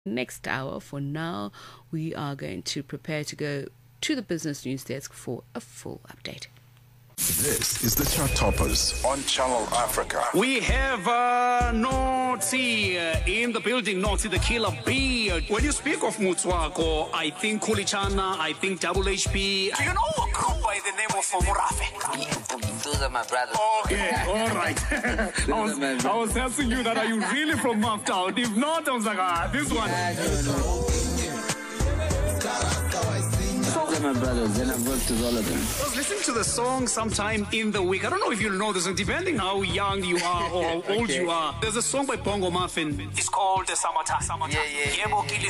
next hour. For now, we are going to prepare to go to the business news desk for a full update. This is the Chart Toppers on Channel Africa. We have Notsi in the building, Notsi the killer bee. When you speak of Motswako, I think Kulichana, I think Double HP. Do you know a group by the name of Murafe? Those are my brothers. Okay, all right. I was asking you that, are you really from Maftown? If not, I was like, this one. Those are my brothers, and I've worked with all of them. I was listening to the song sometime in the week. I don't know if you'll know this, depending how young you are or how old you are. There's a song by Bongo Muffin. It's called Samata. Yeah.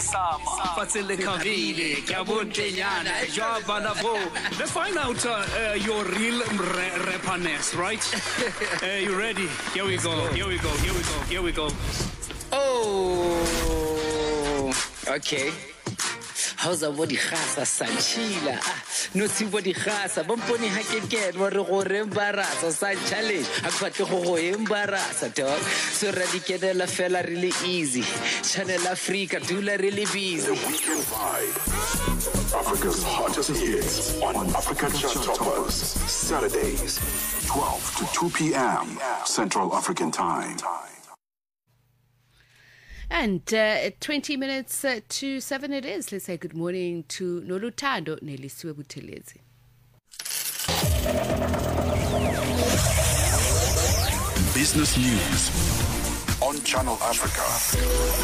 Let's find out your real rapperness, right? You ready? Here we go. Oh, okay. How's a body khasa sanchila? No si body khasa. Bomponi hakeket wa re go re embarasa sa challenge. Akwatle go embarasa dog. So radikele la fela really easy. Channel Africa dula really busy. The Weekend Vibe. Africa's hottest hits on Africa Chart Toppers. Saturdays, 12 to 2 p.m. Central African Time. And 20 minutes to 7 it is. Let's say good morning to Nolutando Nelisiwe Buthelezi. Business news on Channel Africa.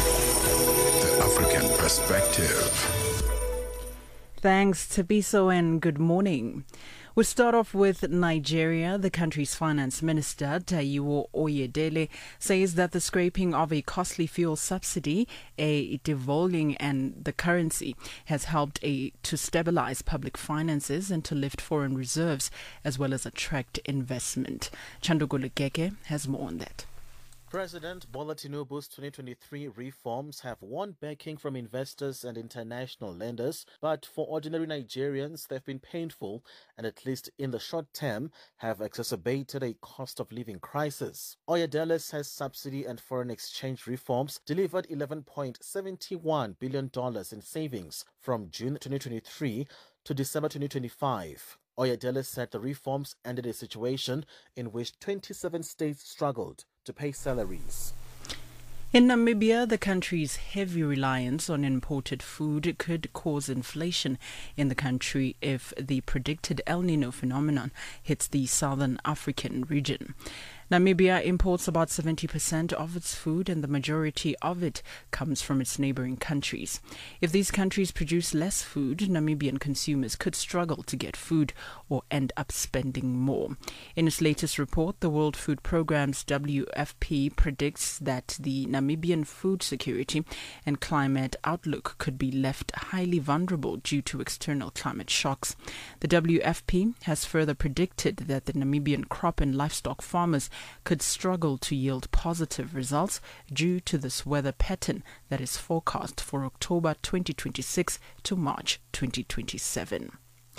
The African perspective. Thanks, Tabiso, and good morning. We'll start off with Nigeria. The country's finance minister, Taiwo Oyedele, says that the scrapping of a costly fuel subsidy, a devaluing and the currency, has helped to stabilize public finances and to lift foreign reserves, as well as attract investment. Chandogolo Geke has more on that. President Bola Tinubu's 2023 reforms have won backing from investors and international lenders, but for ordinary Nigerians, they've been painful and, at least in the short term, have exacerbated a cost of living crisis. Oyedele says subsidy and foreign exchange reforms delivered $11.71 billion in savings from June 2023 to December 2025. Oyedele said the reforms ended a situation in which 27 states struggled to pay salaries. In Namibia, the country's heavy reliance on imported food could cause inflation in the country if the predicted El Nino phenomenon hits the southern African region. Namibia imports about 70% of its food, and the majority of it comes from its neighboring countries. If these countries produce less food, Namibian consumers could struggle to get food or end up spending more. In its latest report, the World Food Programme's WFP predicts that the Namibian food security and climate outlook could be left highly vulnerable due to external climate shocks. The WFP has further predicted that the Namibian crop and livestock farmers could struggle to yield positive results due to this weather pattern that is forecast for October 2026 to March 2027.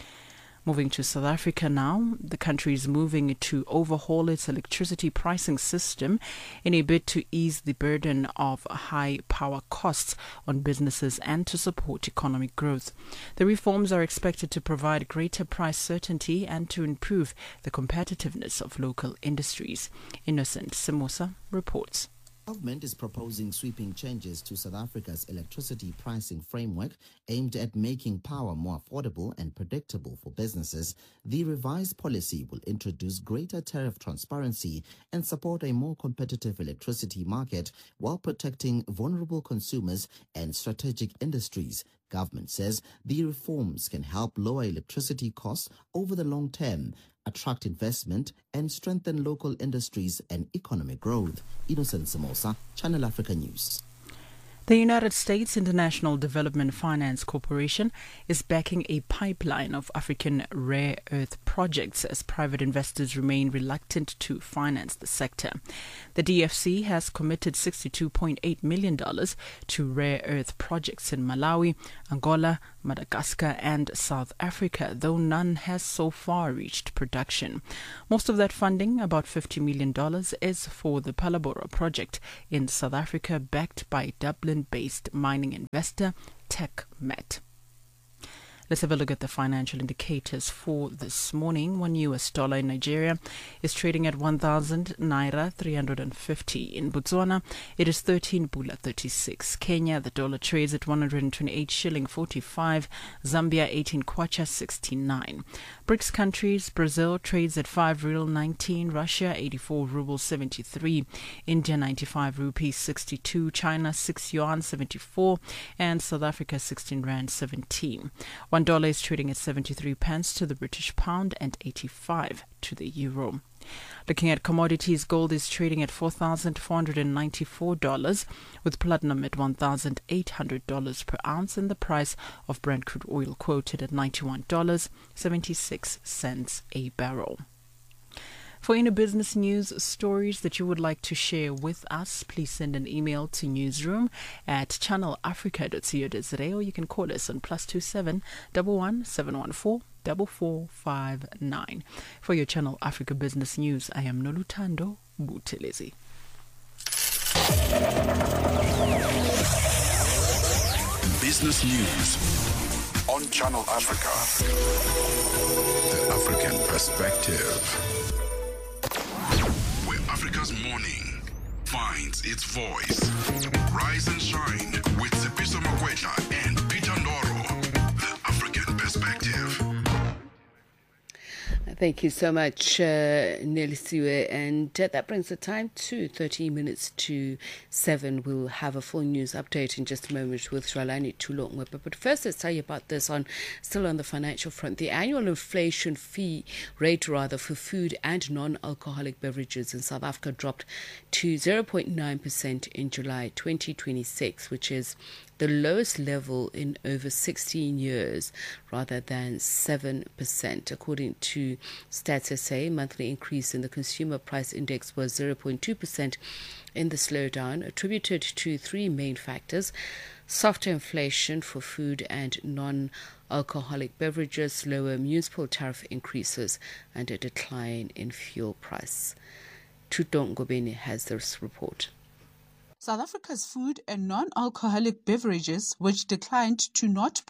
Moving to South Africa now, the country is moving to overhaul its electricity pricing system in a bid to ease the burden of high power costs on businesses and to support economic growth. The reforms are expected to provide greater price certainty and to improve the competitiveness of local industries. Innocent Simosa reports. The government is proposing sweeping changes to South Africa's electricity pricing framework aimed at making power more affordable and predictable for businesses. The revised policy will introduce greater tariff transparency and support a more competitive electricity market while protecting vulnerable consumers and strategic industries. Government says the reforms can help lower electricity costs over the long term, attract investment, and strengthen local industries and economic growth. Innocent Samosa, Channel Africa News. The United States International Development Finance Corporation is backing a pipeline of African rare earth projects as private investors remain reluctant to finance the sector. The DFC has committed $62.8 million to rare earth projects in Malawi, Angola, Madagascar and South Africa, though none has so far reached production. Most of that funding, about $50 million, is for the Palabora project in South Africa, backed by Dublin Durban-based mining investor TechMet. Let's have a look at the financial indicators for this morning. One US dollar in Nigeria is trading at 1,000 naira 350. In Botswana, it is 13 pula 36. Kenya, the dollar trades at 128 shilling 45. Zambia, 18 kwacha 69. BRICS countries, Brazil trades at 5 real 19. Russia, 84 rubles 73. India, 95 rupees 62. China, 6 yuan 74. And South Africa, 16 rand 17. $1 is trading at 73 pence to the British pound and 85 to the euro. Looking at commodities, gold is trading at $4,494, with platinum at $1,800 per ounce, and the price of Brent crude oil quoted at $91.76 a barrel. For any business news stories that you would like to share with us, please send an email to newsroom@channelafrica.co.za, or you can call us on +27 11 714 4459. For your Channel Africa Business News, I am Nolutando Buthelezi. Business News on Channel Africa. The African Perspective. Where Africa's morning finds its voice. Rise and shine with Sipiso Makwetla and Peter Ndoro. The African Perspective. Thank you so much, Nelisiwe. And that brings the time to 30 minutes to 7. We'll have a full news update in just a moment with Jwalani Tulongwe. But first, let's tell you about this still on the financial front. The annual inflation rate for food and non-alcoholic beverages in South Africa dropped to 0.9% in July 2026, which is the lowest level in over 16 years, rather than 7%. According to Stats SA, monthly increase in the consumer price index was 0.2% in the slowdown, attributed to three main factors: softer inflation for food and non-alcoholic beverages, lower municipal tariff increases, and a decline in fuel price. Tutong Gobeni has this report. South Africa's food and non-alcoholic beverages, which declined to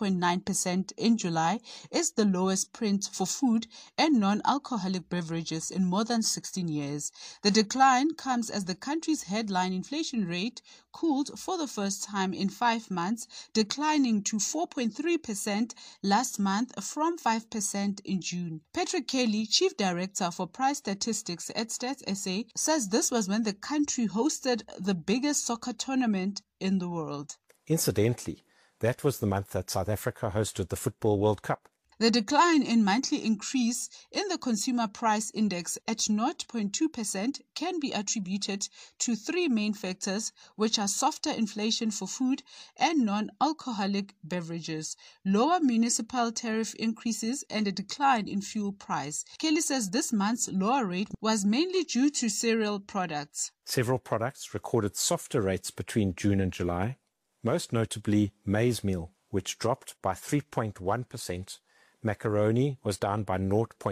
0.9% in July, is the lowest print for food and non-alcoholic beverages in more than 16 years. The decline comes as the country's headline inflation rate cooled for the first time in 5 months, declining to 4.3% last month from 5% in June. Patrick Kelly, Chief Director for Price Statistics at Stats SA, says this was when the country hosted the biggest soccer tournament in the world. Incidentally, that was the month that South Africa hosted the Football World Cup. The decline in monthly increase in the consumer price index at 0.2% can be attributed to three main factors, which are softer inflation for food and non-alcoholic beverages, lower municipal tariff increases, and a decline in fuel price. Kelly says this month's lower rate was mainly due to cereal products. Several products recorded softer rates between June and July, most notably maize meal, which dropped by 3.1%, macaroni was down by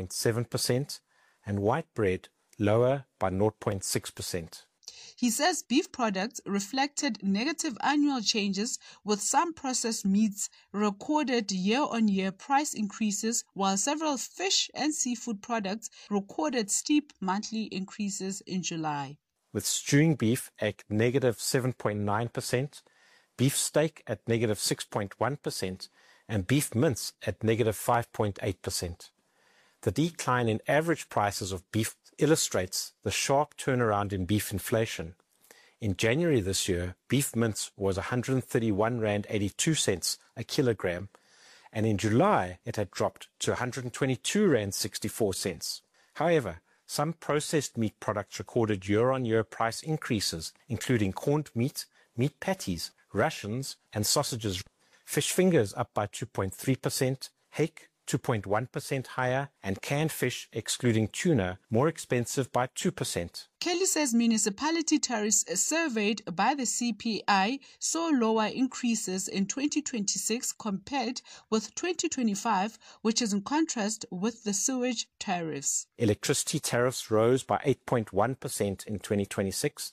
0.7%, and white bread lower by 0.6%. He says beef products reflected negative annual changes, with some processed meats recorded year-on-year price increases, while several fish and seafood products recorded steep monthly increases in July. With stewing beef at negative 7.9%, beef steak at negative 6.1%, and beef mince at negative 5.8%. The decline in average prices of beef illustrates the sharp turnaround in beef inflation. In January this year, beef mince was 131 rand 82 cents a kilogram, and in July it had dropped to 122 rand 64 cents. However, some processed meat products recorded year-on-year price increases, including corned meat, meat patties, rations, and sausages. Fish fingers up by 2.3%, hake 2.1% higher, and canned fish, excluding tuna, more expensive by 2%. Kelly says municipality tariffs surveyed by the CPI saw lower increases in 2026 compared with 2025, which is in contrast with the sewage tariffs. Electricity tariffs rose by 8.1% in 2026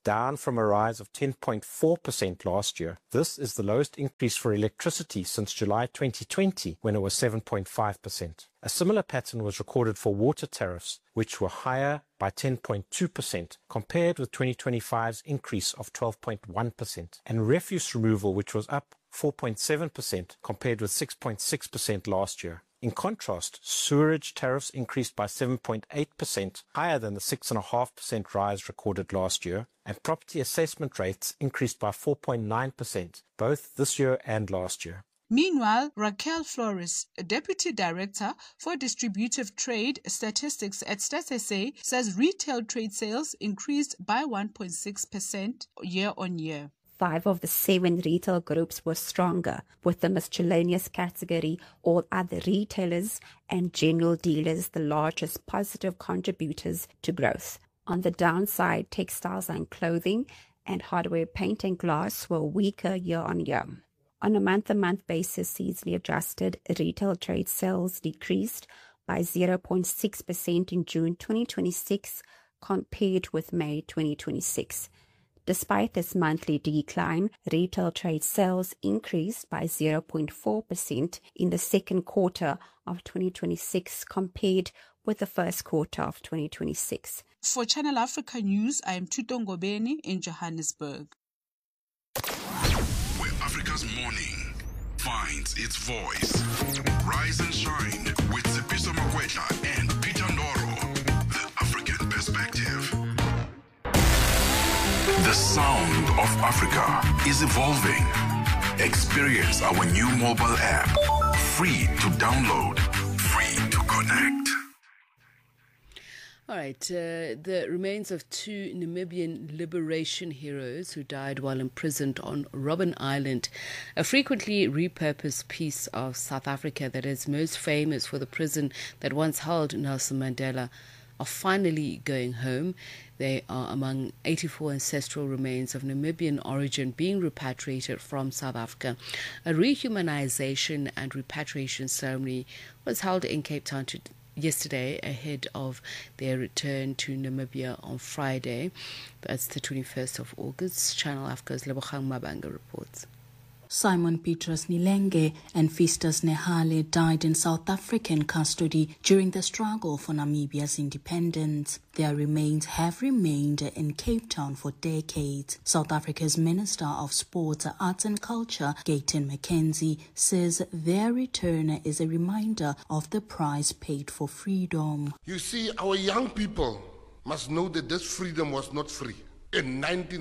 down from a rise of 10.4% last year. This is the lowest increase for electricity since July 2020, when it was 7.5%. A similar pattern was recorded for water tariffs, which were higher by 10.2% compared with 2025's increase of 12.1%, and refuse removal, which was up 4.7% compared with 6.6% last year. In contrast, sewerage tariffs increased by 7.8%, higher than the 6.5% rise recorded last year, and property assessment rates increased by 4.9%, both this year and last year. Meanwhile, Raquel Flores, Deputy Director for Distributive Trade Statistics at StatsSA, says retail trade sales increased by 1.6% year-on-year. 5 of the 7 retail groups were stronger, with the miscellaneous category, all other retailers and general dealers the largest positive contributors to growth. On the downside, textiles and clothing and hardware, paint and glass were weaker year-on-year. On a month-to-month basis, seasonally adjusted, retail trade sales decreased by 0.6% in June 2026 compared with May 2026. Despite this monthly decline, retail trade sales increased by 0.4% in the second quarter of 2026 compared with the first quarter of 2026. For Channel Africa News, I am Tutongo Beni in Johannesburg. Where Africa's morning finds its voice. Rise and shine with Sipiso Makwetla and Peter Ndoro. The African Perspective. The sound of Africa is evolving. Experience our new mobile app. Free to download. Free to connect. All right, the remains of 2 Namibian liberation heroes who died while imprisoned on Robben Island, a frequently repurposed piece of South Africa that is most famous for the prison that once held Nelson Mandela, are finally going home. They are among 84 ancestral remains of Namibian origin being repatriated from South Africa. A rehumanization and repatriation ceremony was held in Cape Town yesterday ahead of their return to Namibia on Friday. That's the 21st of August. Channel Africa's Lebogang Mabanga reports. Simon Petrus Nilenge and Festus Nehale died in South African custody during the struggle for Namibia's independence. Their remains have remained in Cape Town for decades. South Africa's Minister of Sports, Arts and Culture, Gayton McKenzie, says their return is a reminder of the price paid for freedom. You see, our young people must know that this freedom was not free. In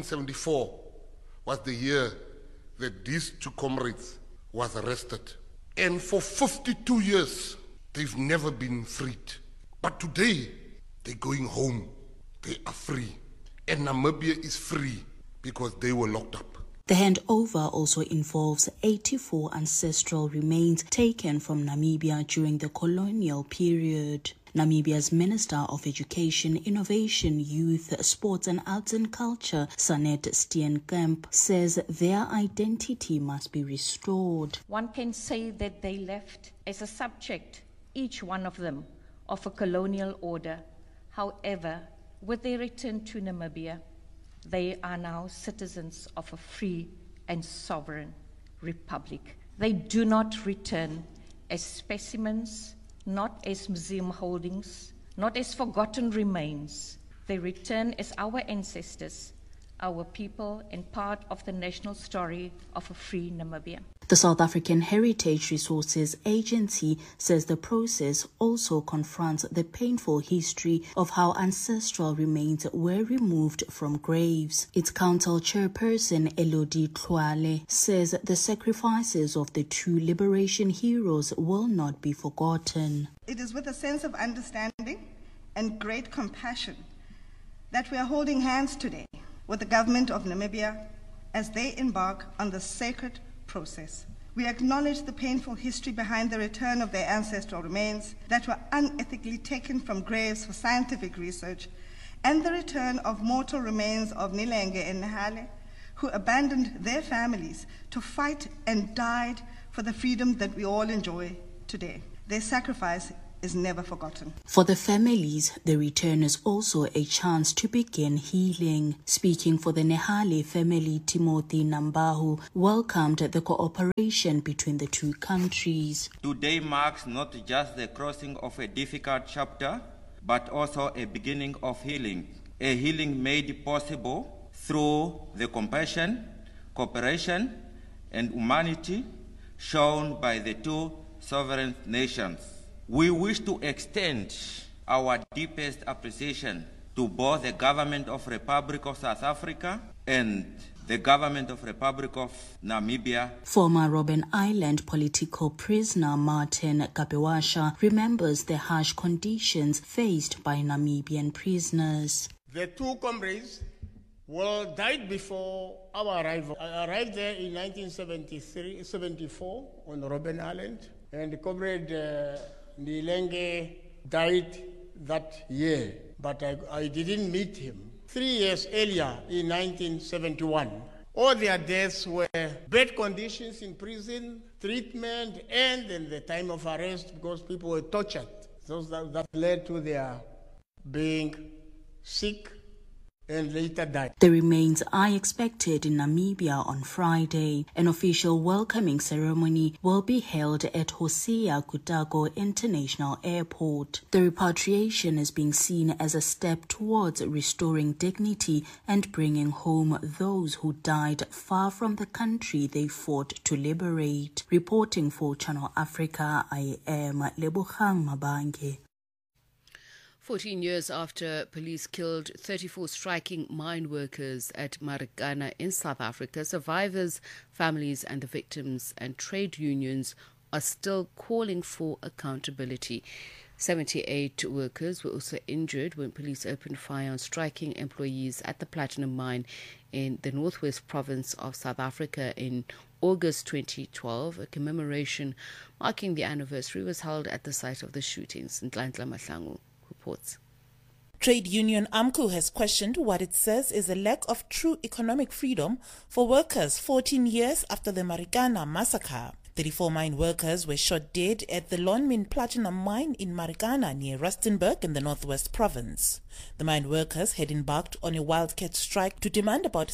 1974 was the year that these 2 comrades was arrested. And for 52 years, they've never been freed. But today, they're going home. They are free. And Namibia is free because they were locked up. The handover also involves 84 ancestral remains taken from Namibia during the colonial period. Namibia's Minister of Education, Innovation, Youth, Sports and Arts and Culture, Sanet Steenkamp, says their identity must be restored. One can say that they left as a subject, each one of them, of a colonial order. However, with their return to Namibia, they are now citizens of a free and sovereign republic. They do not return as specimens, not as museum holdings, not as forgotten remains. They return as our ancestors, our people, and part of the national story of a free Namibia. The South African Heritage Resources Agency says the process also confronts the painful history of how ancestral remains were removed from graves. Its council chairperson, Elodie Tlwale, says the sacrifices of the 2 liberation heroes will not be forgotten. It is with a sense of understanding and great compassion that we are holding hands today with the government of Namibia as they embark on the sacred process. We acknowledge the painful history behind the return of their ancestral remains that were unethically taken from graves for scientific research, and the return of mortal remains of Nilenge and Nehale, who abandoned their families to fight and died for the freedom that we all enjoy today. Their sacrifice is never forgotten. For the families, the return is also a chance to begin healing. Speaking for the Nehale family, Timothy Nambahu welcomed the cooperation between the two countries. Today marks not just the crossing of a difficult chapter, but also a beginning of healing. A healing made possible through the compassion, cooperation, and humanity shown by the two sovereign nations. We wish to extend our deepest appreciation to both the Government of Republic of South Africa and the Government of Republic of Namibia. Former Robben Island political prisoner Martin Kabewasha remembers the harsh conditions faced by Namibian prisoners. The two comrades died before our arrival. I arrived there in 1974 on Robben Island, and the comrade Nilenge died that year, but I didn't meet him. 3 years earlier, in 1971, all their deaths were bad conditions in prison, treatment, and in the time of arrest because people were tortured. So that led to their being sick and later died. The remains are expected in Namibia on Friday. An official welcoming ceremony will be held at Hosea Kutago International Airport. The repatriation is being seen as a step towards restoring dignity and bringing home those who died far from the country they fought to liberate. Reporting for Channel Africa, I am Lebogang Mabange. 14 years after police killed 34 striking mine workers at Marikana in South Africa, survivors, families and the victims and trade unions are still calling for accountability. 78 workers were also injured when police opened fire on striking employees at the platinum mine in the northwest province of South Africa in August 2012. A commemoration marking the anniversary was held at the site of the shootings. Nhlanhla Mahlangu reports. Trade union AMCU has questioned what it says is a lack of true economic freedom for workers 14 years after the Marikana massacre. 34 mine workers were shot dead at the Lonmin Platinum mine in Marikana near Rustenburg in the Northwest Province. The mine workers had embarked on a wildcat strike to demand about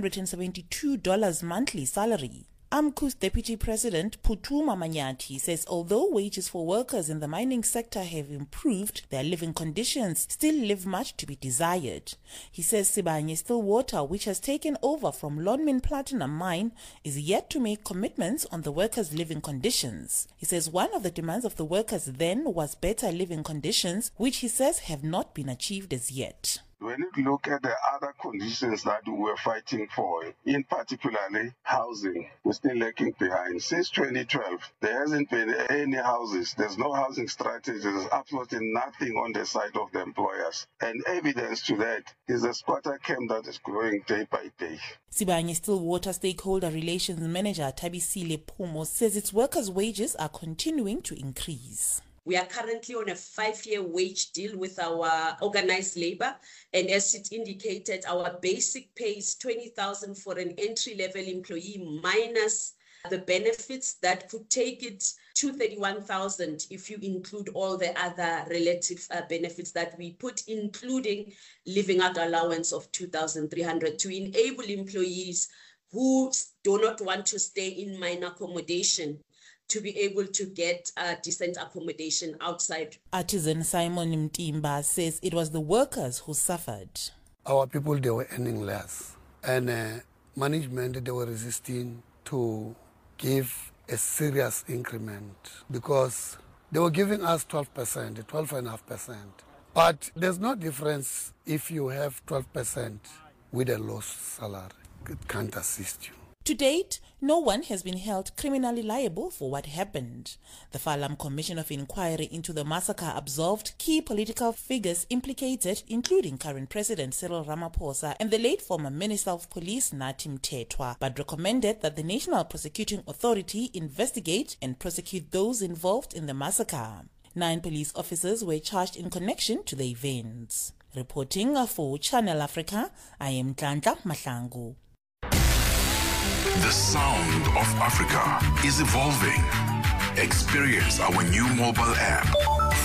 $772 monthly salary. AMCU's Deputy President Phuthuma Manyathi says although wages for workers in the mining sector have improved, their living conditions still leave much to be desired. He says Sibanye-Stillwater, which has taken over from Lonmin Platinum Mine, is yet to make commitments on the workers' living conditions. He says one of the demands of the workers then was better living conditions, which he says have not been achieved as yet. We need to look at the other conditions that we're fighting for, in particularly housing. We're still lagging behind. Since 2012, there hasn't been any houses. There's no housing strategy. There's absolutely nothing on the side of the employers. And evidence to that is the squatter camp that is growing day by day. Sibanye-Stillwater Stakeholder Relations Manager Tabisile Phumo says its workers' wages are continuing to increase. We are currently on a 5-year wage deal with our organized labor, and as it indicated, our basic pay is 20,000 for an entry-level employee minus the benefits that could take it to 31,000 if you include all the other relative benefits that we put, including living out allowance of 2,300 to enable employees who do not want to stay in mine accommodation to be able to get decent accommodation outside. Artisan Simon Mtimba says it was the workers who suffered. Our people, they were earning less. And management, they were resisting to give a serious increment because they were giving us 12%, 12.5%. But there's no difference if you have 12% with a low salary. It can't assist you. To date, no one has been held criminally liable for what happened. The Falam Commission of Inquiry into the massacre absolved key political figures implicated, including current President Cyril Ramaphosa and the late former Minister of Police Nathi Mthethwa, but recommended that the National Prosecuting Authority investigate and prosecute those involved in the massacre. 9 police officers were charged in connection to the events. Reporting for Channel Africa, I am Nhlanhla Mahlangu. The sound of Africa is evolving. Experience our new mobile app.